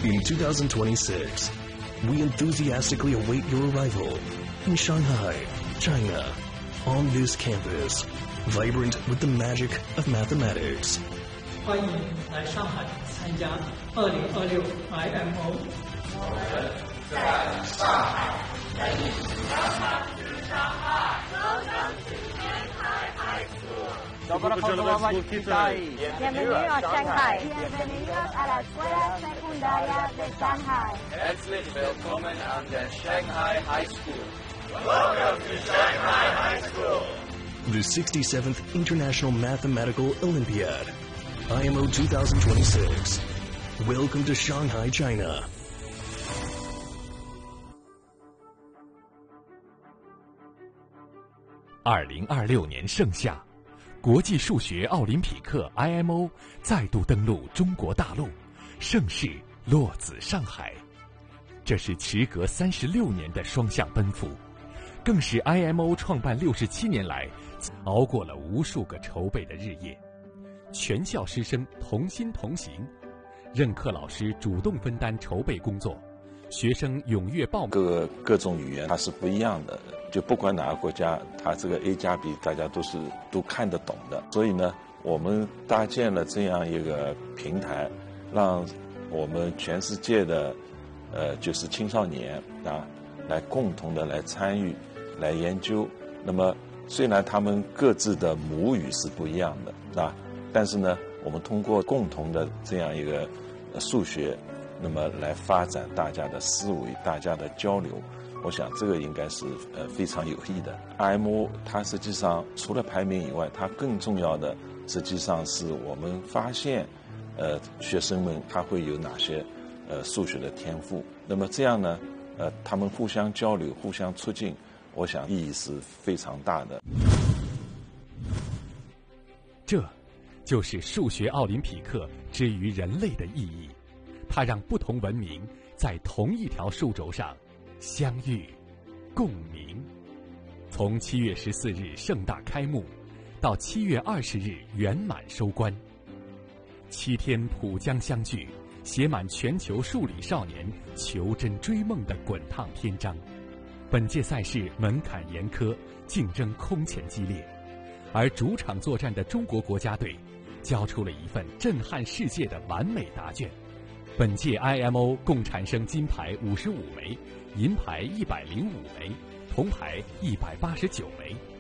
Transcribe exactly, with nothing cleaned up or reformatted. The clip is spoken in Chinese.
In two thousand twenty-six, we enthusiastically await your arrival in Shanghai, China, on this campus, vibrant with the magic of mathematics. 欢迎来上海参加二零二六 I M O。 我们在上海等你，上海去上海，高升去天台海school。 Bienvenidos a Shanghai. Bienvenidos a la Escuela Secundaria de Shanghai. Herzlich willkommen an der Shanghai High School. Welcome to Shanghai High School. The sixty-seventh International Mathematical Olympiad, I M O twenty twenty-six. Welcome to Shanghai, China. 二零二六年盛夏，国际数学奥林匹克 I M O 再度登陆中国大陆，盛世落子上海。这是时隔三十六年的双向奔赴，更是 I M O 创办六十七年来熬过了无数个筹备的日夜。全校师生同心同行，任课老师主动分担筹备工作，学生踊跃报名。 各个各种语言它是不一样的，就不管哪个国家，它这个 A 加 B 大家都是都看得懂的。所以呢，我们搭建了这样一个平台，让我们全世界的呃就是青少年啊，来共同的来参与，来研究。那么虽然他们各自的母语是不一样的啊，但是呢，我们通过共同的这样一个数学，那么来发展大家的思维，大家的交流。我想这个应该是呃非常有益的。I M O 它实际上除了排名以外，它更重要的实际上是我们发现，呃学生们他会有哪些呃数学的天赋。那么这样呢，呃他们互相交流、互相促进，我想意义是非常大的。 这就是数学奥林匹克之于人类的意义，它让不同文明在同一条数轴上相遇共鸣。从七月十四日盛大开幕到七月二十日圆满收官，七天浦江相聚，写满全球数理少年求真追梦的滚烫篇章。本届赛事门槛严苛，竞争空前激烈，而主场作战的中国国家队交出了一份震撼世界的完美答卷。本届 I M O 共产生金牌五十五枚，银牌一百零五枚，铜牌一百八十九枚。